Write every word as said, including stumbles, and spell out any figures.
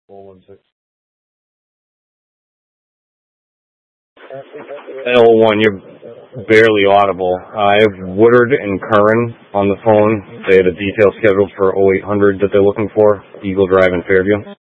four one six. L one, you're barely audible. I have Woodard and Curran on the phone. They had a detail scheduled for oh eight hundred that they're looking for, Eagle Drive in Fairview.